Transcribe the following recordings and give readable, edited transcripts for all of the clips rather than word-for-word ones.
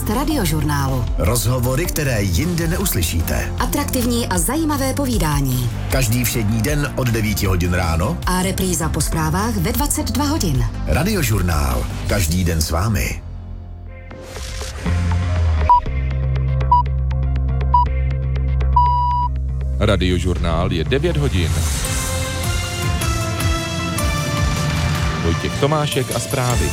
podcast Radiožurnálu. Rozhovory, které jinde neuslyšíte. Atraktivní a zajímavé povídání. Každý všední den od 9 hodin ráno a repríza po zprávách ve 22 hodin. Radiožurnál. Každý den s vámi. Radiožurnál je 9 hodin. Vojtěch Tomášek a zprávy.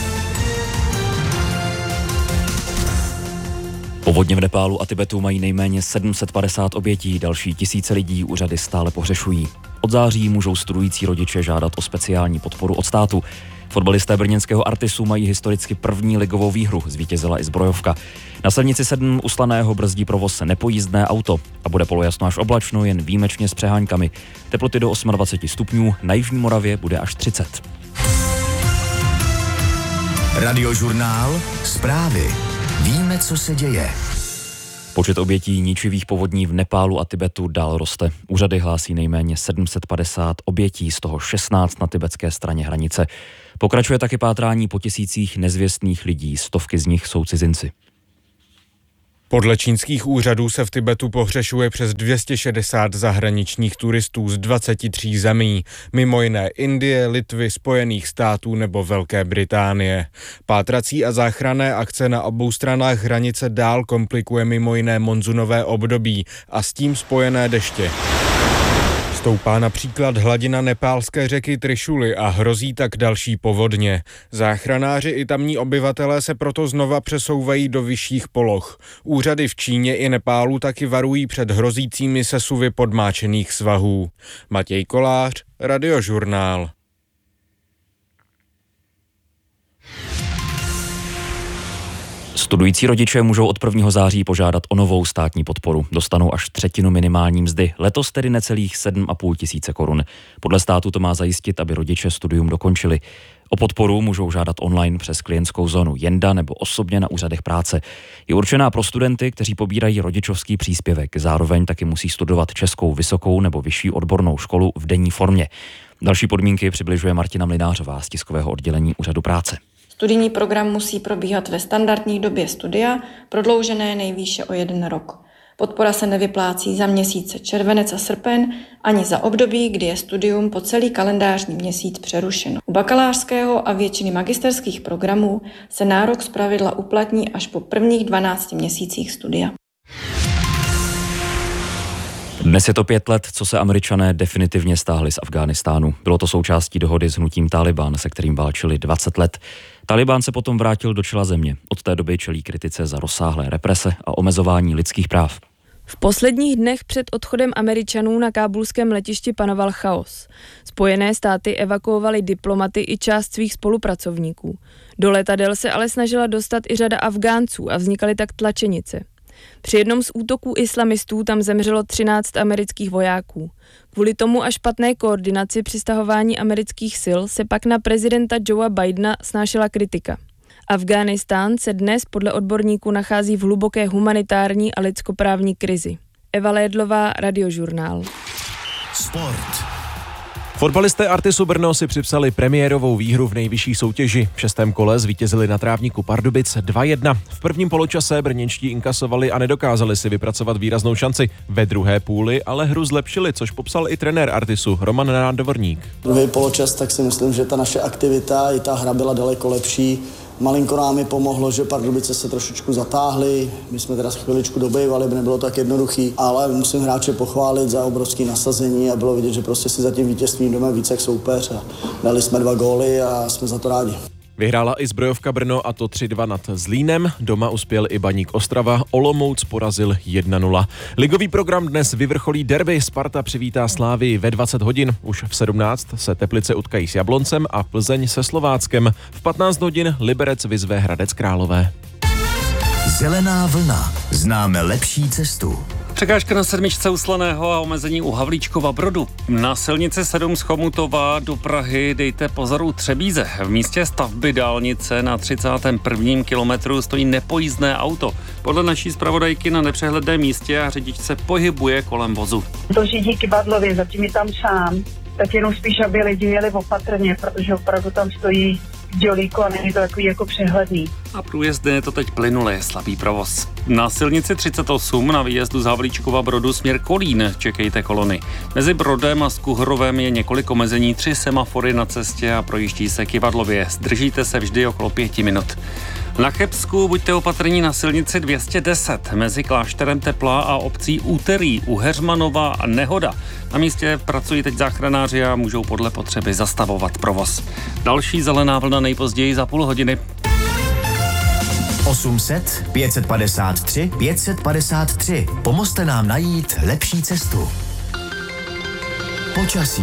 Povodně v Nepálu a Tibetu mají nejméně 750 obětí, další tisíce lidí úřady stále pohřešují. Od září můžou studující rodiče žádat o speciální podporu od státu. Fotbalisté brněnského Artisu mají historicky první ligovou výhru, zvítězila i zbrojovka. Na silnici 7 u Slaného brzdí provoz nepojízdné auto a bude polojasno až oblačno, jen výjimečně s přeháňkami. Teploty do 28 stupňů, na jižní Moravě bude až 30. Radiožurnál. Zprávy. Víme, co se děje. Počet obětí ničivých povodní v Nepálu a Tibetu dál roste. Úřady hlásí nejméně 750 obětí, z toho 16 na tibetské straně hranice. Pokračuje taky pátrání po tisících nezvěstných lidí, stovky z nich jsou cizinci. Podle čínských úřadů se v Tibetu pohřešuje přes 260 zahraničních turistů z 23 zemí, mimo jiné Indie, Litvy, Spojených států nebo Velké Británie. Pátrací a záchranné akce na obou stranách hranice dál komplikuje mimo jiné monzunové období a s tím spojené deště. Stoupá například hladina nepálské řeky Trišuly a hrozí tak další povodně. Záchranáři i tamní obyvatelé se proto znova přesouvají do vyšších poloh. Úřady v Číně i Nepálu taky varují před hrozícími sesuvy podmáčených svahů. Matěj Kolář, Radiožurnál. Studující rodiče můžou od 1. září požádat o novou státní podporu. Dostanou až třetinu minimální mzdy, letos tedy necelých 7,5 tisíce korun. Podle státu to má zajistit, aby rodiče studium dokončili. O podporu můžou žádat online přes klientskou zónu Jenda nebo osobně na úřadech práce. Je určená pro studenty, kteří pobírají rodičovský příspěvek. Zároveň taky musí studovat českou vysokou nebo vyšší odbornou školu v denní formě. Další podmínky přibližuje Martina Mlynářová z tiskového oddělení Úřadu práce. Studijní program musí probíhat ve standardní době studia, prodloužené nejvýše o 1 rok. Podpora se nevyplácí za měsíce červenec a srpen, ani za období, kdy je studium po celý kalendářní měsíc přerušeno. U bakalářského a většiny magisterských programů se nárok zpravidla uplatní až po prvních 12 měsících studia. Dnes je to 5 let, co se Američané definitivně stáhli z Afghánistánu. Bylo to součástí dohody s hnutím Tálibán, se kterým válčili 20 let. Tálibán se potom vrátil do čela země. Od té doby čelí kritice za rozsáhlé represe a omezování lidských práv. V posledních dnech před odchodem Američanů na kábulském letišti panoval chaos. Spojené státy evakuovaly diplomaty i část svých spolupracovníků. Do letadel se ale snažila dostat i řada Afgánců a vznikaly tak tlačenice. Při jednom z útoků islamistů tam zemřelo 13 amerických vojáků. Kvůli tomu a špatné koordinaci při stahování amerických sil se pak na prezidenta Joea Bidena snášela kritika. Afghánistán se dnes podle odborníků nachází v hluboké humanitární a lidskoprávní krizi. Eva Lédlová, Radiožurnál. Sport. Fotbalisté Artisu Brno si připsali premiérovou výhru v nejvyšší soutěži. V 6. kole zvítězili na trávníku Pardubic 2-1. V prvním poločase brněnští inkasovali a nedokázali si vypracovat výraznou šanci. Ve druhé půli ale hru zlepšili, což popsal i trenér Artisu Roman Nádovorník. Druhý poločas, tak si myslím, že ta naše aktivita i ta hra byla daleko lepší. Malinko nám mi pomohlo, že Pardubice se trošičku zatáhly, my jsme teda chviličku dobejvali, nebylo to tak jednoduchý, ale musím hráče pochválit za obrovské nasazení a bylo vidět, že prostě si za tím vítězstvím jdeme víc jak soupeř a dali jsme 2 góly a jsme za to rádi. Vyhrála i zbrojovka Brno, a to 3-2 nad Zlínem. Doma uspěl i Baník Ostrava, Olomouc porazil 1-0. Ligový program dnes vyvrcholí derby. Sparta přivítá Slávii ve 20 hodin. Už v 17 se Teplice utkají s Jabloncem a Plzeň se Slováckem. V 15 hodin Liberec vyzve Hradec Králové. Zelená vlna. Známe lepší cestu. Překážka na 7 u Slaného a omezení u Havlíčkova Brodu. Na silnici 7 z Chomutova do Prahy dejte pozor u Třebíze. V místě stavby dálnice na 31. kilometru stojí nepojízdné auto. Podle naší zpravodajky na nepřehledném místě a řidič se pohybuje kolem vozu. To řídí Kybadlově, zatím je tam sám. Tak jenom spíš, aby lidi jeli opatrně, protože opravdu tam stojí dělíku a není to takový jako přehledný. A průjezdné je to teď plynulé, slabý provoz. Na silnici 38 na výjezdu z Havlíčkova Brodu směr Kolín čekejte kolony. Mezi Brodem a Skuhrovem je několik omezení, 3 semafory na cestě a projíždí se Kyvadlově. Zdržíte se vždy okolo 5 minut. Na Chebsku buďte opatrní na silnici 210 mezi Klášterem Teplá a obcí Úterý u Heřmanova nehoda. Na místě pracují teď záchranáři a můžou podle potřeby zastavovat provoz. Další zelená vlna nejpozději za půl hodiny. 800 553 553. Pomozte nám najít lepší cestu. Počasí.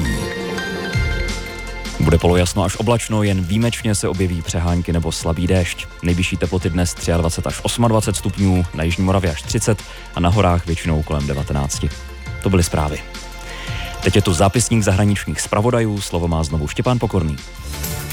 Bude polojasno až oblačno, jen výjimečně se objeví přehánky nebo slabý déšť. Nejvyšší teploty dnes 23 až 28 stupňů, na Jižní Moravě až 30 a na horách většinou kolem 19. To byly zprávy. Teď je tu zápisník zahraničních zpravodajů, slovo má znovu Štěpán Pokorný.